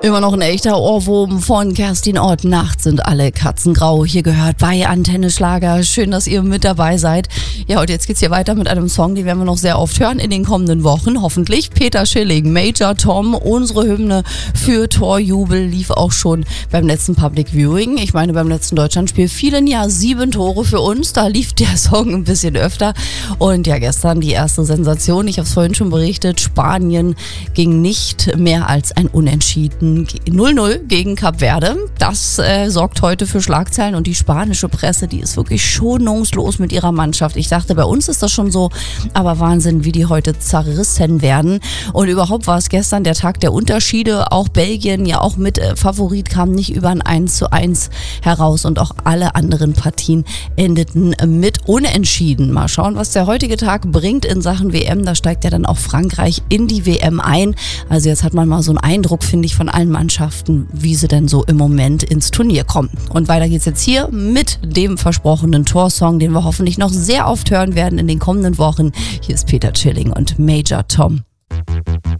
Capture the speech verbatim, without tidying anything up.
Immer noch ein echter Ohrwurm von Kerstin Ott. Nachts sind alle Katzen grau. Hier gehört bei Antenne Schlager. Schön, dass ihr mit dabei seid. Ja, und jetzt geht's hier weiter mit einem Song, den werden wir noch sehr oft hören in den kommenden Wochen. Hoffentlich. Peter Schilling, Major Tom, unsere Hymne für Torjubel, lief auch schon beim letzten Public Viewing. Ich meine, beim letzten Deutschlandspiel fielen ja sieben Tore für uns. Da lief der Song ein bisschen öfter. Und ja, gestern die erste Sensation. Ich habe es vorhin schon berichtet. Spanien ging nicht mehr als ein Unentschieden. null null gegen Kap Verde. Das äh, sorgt heute für Schlagzeilen und die spanische Presse, die ist wirklich schonungslos mit ihrer Mannschaft. Ich dachte, bei uns ist das schon so, aber Wahnsinn, wie die heute zerrissen werden. Und überhaupt war es gestern der Tag der Unterschiede. Auch Belgien, ja auch mit äh, Favorit, kam nicht über ein eins zu eins heraus und auch alle anderen Partien endeten mit Unentschieden. Mal schauen, was der heutige Tag bringt in Sachen W M. Da steigt ja dann auch Frankreich in die W M ein. Also jetzt hat man mal so einen Eindruck, finde ich, von allen Mannschaften, wie sie denn so im Moment ins Turnier kommen. Und weiter geht's jetzt hier mit dem versprochenen Torsong, den wir hoffentlich noch sehr oft hören werden in den kommenden Wochen. Hier ist Peter Schilling und Major Tom.